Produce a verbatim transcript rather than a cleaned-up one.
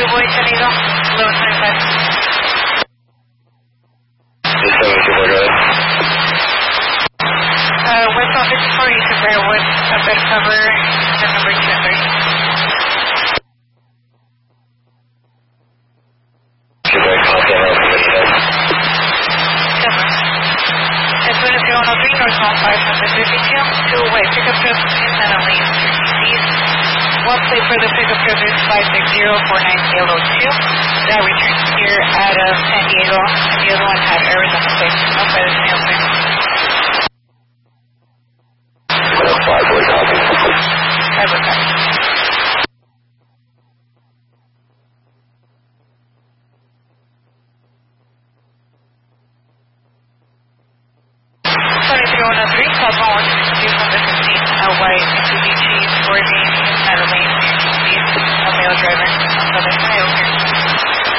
two Boy San Diego, eleven twenty-five. This seven two Boy, go ahead. Uh, West Office four, you can bear with a bed cover, and number two and three. two Boy, contact out from the head. As soon as zero one three, northbound five hundred fifty-two, two way pickup truck, internally east. One plate for the pickup truck is five six zero four nine zero two. That returns here out of San Diego, and the other one had Arizona plate. No further than